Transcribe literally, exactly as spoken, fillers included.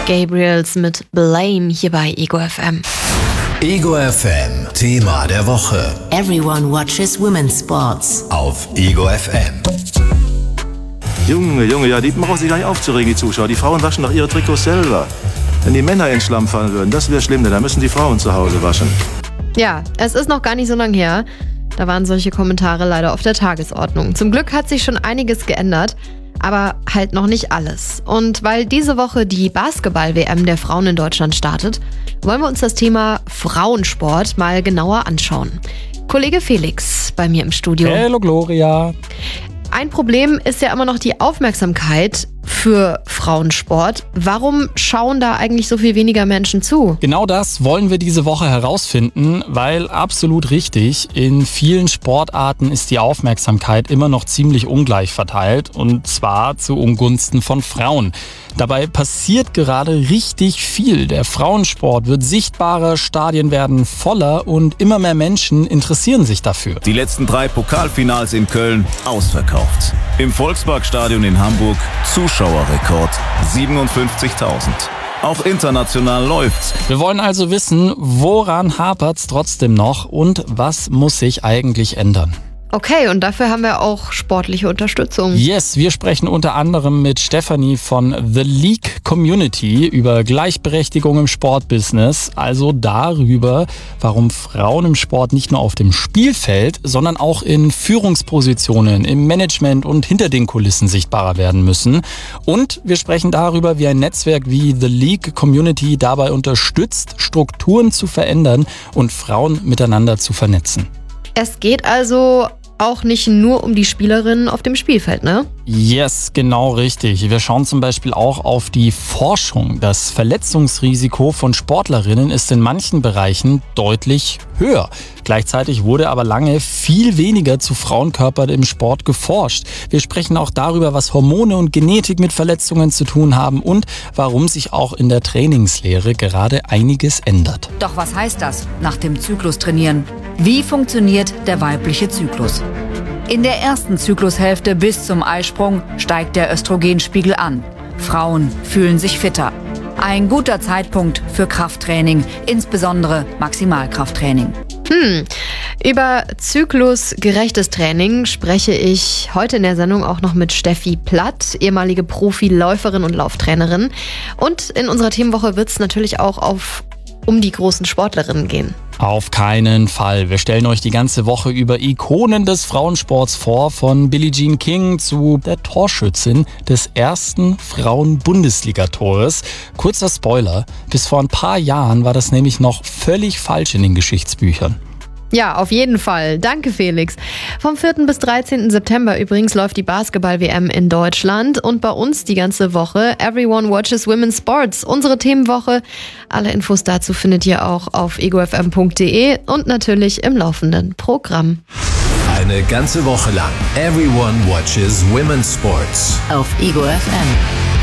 Gabriels mit Blame hier bei Ego F M. Ego F M, Thema der Woche. Everyone watches women's sports. Auf Ego F M. Junge, Junge, ja, die brauchen sich gar nicht aufzuregen, die Zuschauer. Die Frauen waschen doch ihre Trikots selber. Wenn die Männer in den Schlamm fallen würden, das wäre schlimm, denn da müssen die Frauen zu Hause waschen. Ja, es ist noch gar nicht so lange her. Da waren solche Kommentare leider auf der Tagesordnung. Zum Glück hat sich schon einiges geändert, aber halt noch nicht alles. Und weil diese Woche die Basketball-W M der Frauen in Deutschland startet, wollen wir uns das Thema Frauensport mal genauer anschauen. Kollege Felix bei mir im Studio. Hallo Gloria. Ein Problem ist ja immer noch die Aufmerksamkeit für Frauensport. Warum schauen da eigentlich so viel weniger Menschen zu? Genau das wollen wir diese Woche herausfinden, weil absolut richtig, in vielen Sportarten ist die Aufmerksamkeit immer noch ziemlich ungleich verteilt und zwar zu Ungunsten von Frauen. Dabei passiert gerade richtig viel. Der Frauensport wird sichtbarer, Stadien werden voller und immer mehr Menschen interessieren sich dafür. Die letzten drei Pokalfinals in Köln ausverkauft. Im Volksparkstadion in Hamburg Zuschauerrekord siebenundfünfzigtausend. Auch international läuft's. Wir wollen also wissen, woran hapert's trotzdem noch und was muss sich eigentlich ändern? Okay, und dafür haben wir auch sportliche Unterstützung. Yes, wir sprechen unter anderem mit Stefanie von The League Community über Gleichberechtigung im Sportbusiness, also darüber, warum Frauen im Sport nicht nur auf dem Spielfeld, sondern auch in Führungspositionen, im Management und hinter den Kulissen sichtbarer werden müssen. Und wir sprechen darüber, wie ein Netzwerk wie The League Community dabei unterstützt, Strukturen zu verändern und Frauen miteinander zu vernetzen. Es geht also auch nicht nur um die Spielerinnen auf dem Spielfeld, ne? Yes, genau richtig. Wir schauen zum Beispiel auch auf die Forschung. Das Verletzungsrisiko von Sportlerinnen ist in manchen Bereichen deutlich höher. Gleichzeitig wurde aber lange viel weniger zu Frauenkörpern im Sport geforscht. Wir sprechen auch darüber, was Hormone und Genetik mit Verletzungen zu tun haben und warum sich auch in der Trainingslehre gerade einiges ändert. Doch was heißt das, nach dem Zyklus trainieren? Wie funktioniert der weibliche Zyklus? In der ersten Zyklushälfte bis zum Eisprung steigt der Östrogenspiegel an. Frauen fühlen sich fitter. Ein guter Zeitpunkt für Krafttraining, insbesondere Maximalkrafttraining. Hm, über zyklusgerechtes Training spreche ich heute in der Sendung auch noch mit Steffi Platt, ehemalige Profiläuferin und Lauftrainerin. Und in unserer Themenwoche wird es natürlich auch auf um die großen Sportlerinnen gehen. Auf keinen Fall. Wir stellen euch die ganze Woche über Ikonen des Frauensports vor, von Billie Jean King zu der Torschützin des ersten Frauen-Bundesliga-Tores. Kurzer Spoiler, bis vor ein paar Jahren war das nämlich noch völlig falsch in den Geschichtsbüchern. Ja, auf jeden Fall. Danke, Felix. Vom vierten bis dreizehnten September übrigens läuft die Basketball-W M in Deutschland und bei uns die ganze Woche Everyone watches women's sports, unsere Themenwoche. Alle Infos dazu findet ihr auch auf ego f m punkt d e und natürlich im laufenden Programm. Eine ganze Woche lang Everyone watches women's sports. Auf Ego F M.